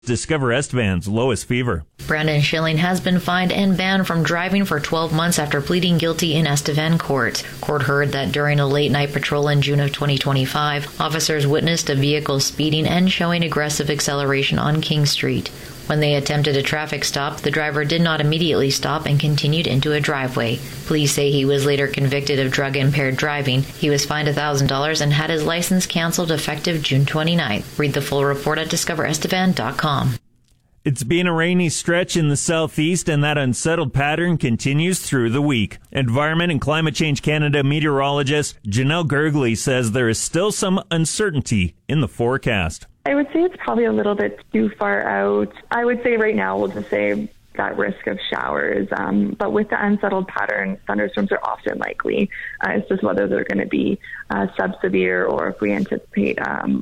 Discover Estevan's lowest fever. Brandon Schilling has been fined and banned from driving for 12 months after pleading guilty in Estevan court. Court heard that during a late-night patrol in June of 2025, officers witnessed a vehicle speeding and showing aggressive acceleration on King Street. When they attempted a traffic stop, the driver did not immediately stop and continued into a driveway. Police say he was later convicted of drug-impaired driving. He was fined $1,000 and had his license canceled effective June 29th. Read the full report at discoverestevan.com. It's been a rainy stretch in the southeast, and that unsettled pattern continues through the week. Environment and Climate Change Canada meteorologist Janelle Gergley says there is still some uncertainty in the forecast. I would say it's probably a little bit too far out. I would say right now we'll just say that risk of showers. But with the unsettled pattern, thunderstorms are often likely. It's just whether they're going to be sub-severe or if we anticipate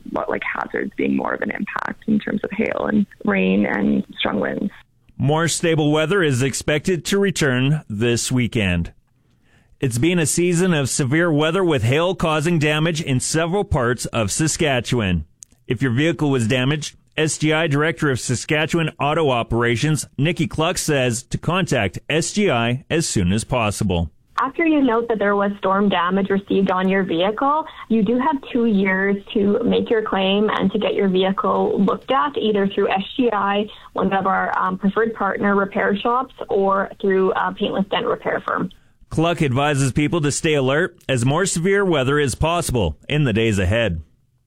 hazards being more of an impact in terms of hail and rain and strong winds. More stable weather is expected to return this weekend. It's been a season of severe weather with hail causing damage in several parts of Saskatchewan. If your vehicle was damaged, SGI Director of Saskatchewan Auto Operations, Nikki Cluck, says to contact SGI as soon as possible. After you note that there was storm damage received on your vehicle, you do have 2 years to make your claim and to get your vehicle looked at, either through SGI, one of our preferred partner repair shops, or through a paintless dent repair firm. Cluck advises people to stay alert as more severe weather is possible in the days ahead.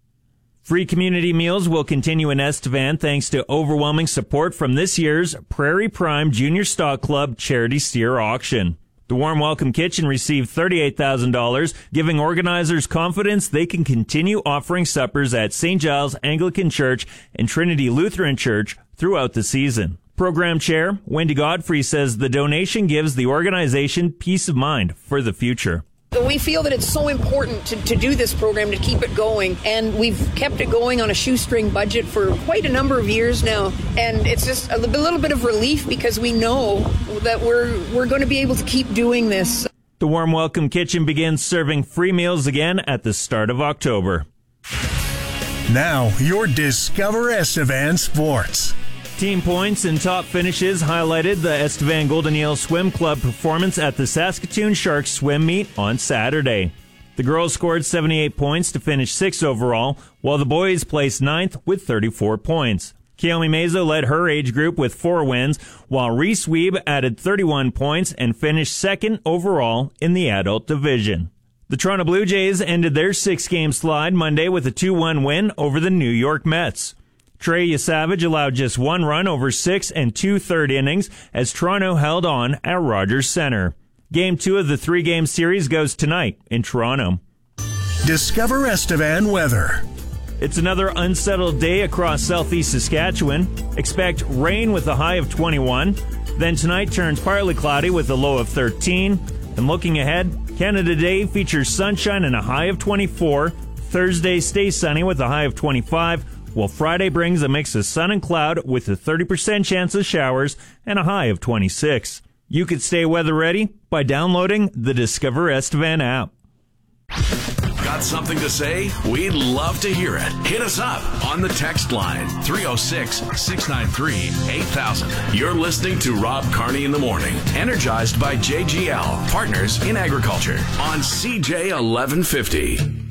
Free community meals will continue in Estevan thanks to overwhelming support from this year's Prairie Prime Junior Stock Club Charity Steer Auction. The Warm Welcome Kitchen received $38,000, giving organizers confidence they can continue offering suppers at St. Giles Anglican Church and Trinity Lutheran Church throughout the season. Program Chair Wendy Godfrey says the donation gives the organization peace of mind for the future. We feel that it's so important to do this program, to keep it going, and we've kept it going on a shoestring budget for quite a number of years now, and it's just a little bit of relief because we know that we're going to be able to keep doing this. The Warm Welcome Kitchen begins serving free meals again at the start of October. Now, your Discover Estevan Sports. Team points and top finishes highlighted the Estevan Golden Eel Swim Club performance at the Saskatoon Sharks swim meet on Saturday. The girls scored 78 points to finish 6th overall, while the boys placed 9th with 34 points. Kiyomi Mezo led her age group with 4 wins, while Reese Weeb added 31 points and finished 2nd overall in the adult division. The Toronto Blue Jays ended their 6-game slide Monday with a 2-1 win over the New York Mets. Trey Yesavage allowed just 1 run over 6 and 2/3 innings as Toronto held on at Rogers Centre. Game 2 of the 3-game series goes tonight in Toronto. Discover Estevan weather. It's another unsettled day across southeast Saskatchewan. Expect rain with a high of 21. Then tonight turns partly cloudy with a low of 13. And looking ahead, Canada Day features sunshine and a high of 24. Thursday stays sunny with a high of 25. While Friday brings a mix of sun and cloud with a 30% chance of showers and a high of 26. You could stay weather ready by downloading the Discover Estevan app. Got something to say? We'd love to hear it. Hit us up on the text line 306-693-8000. You're listening to Rob Carney in the Morning, energized by JGL, partners in agriculture on CJ 1150.